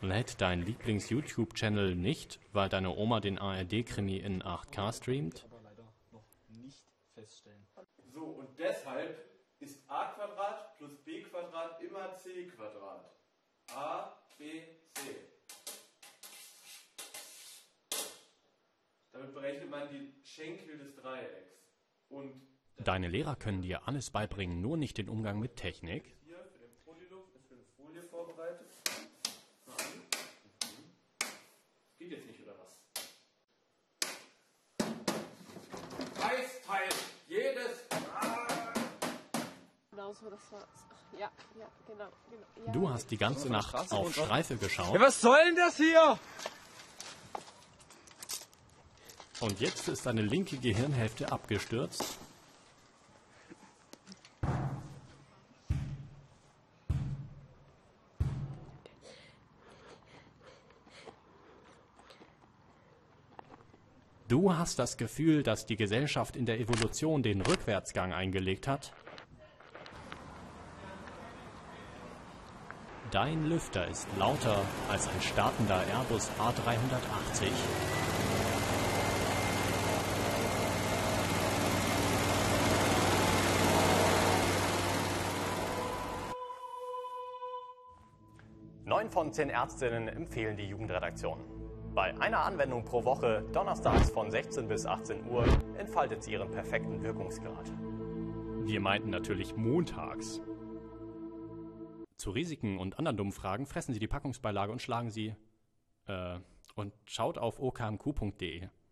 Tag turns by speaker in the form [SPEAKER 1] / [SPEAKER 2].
[SPEAKER 1] Lädt dein Lieblings-YouTube-Channel nicht, weil deine Oma den ARD-Krimi in 8K streamt?
[SPEAKER 2] Aber leider noch nicht feststellen.
[SPEAKER 3] So, und deshalb ist a Quadrat plus b Quadrat immer c Quadrat. A, B, C. Damit berechnet man die Schenkel des Dreiecks. Und
[SPEAKER 1] Deine Lehrer können dir alles beibringen, nur nicht den Umgang mit Technik.
[SPEAKER 3] hier für den Polylog ist für eine Folie vorbereitet. Mal an. Geht jetzt nicht, oder was? Reißteil! Jedes
[SPEAKER 4] Genau so, das war. Ja, genau. Ja.
[SPEAKER 1] Du hast die ganze Nacht auf Streife geschaut
[SPEAKER 2] Ja, was soll denn das hier?
[SPEAKER 1] und jetzt ist deine linke Gehirnhälfte abgestürzt. Du hast das Gefühl, dass die Gesellschaft in der Evolution den Rückwärtsgang eingelegt hat. Dein Lüfter ist lauter als ein startender Airbus A380. Neun von 10 Ärztinnen empfehlen die Jugendredaktion. Bei einer Anwendung pro Woche, donnerstags von 16 bis 18 Uhr, entfaltet sie ihren perfekten Wirkungsgrad. Wir meinten natürlich montags. Zu Risiken und anderen dummen Fragen fressen Sie die Packungsbeilage und schlagen Sie und schaut auf okmq.de.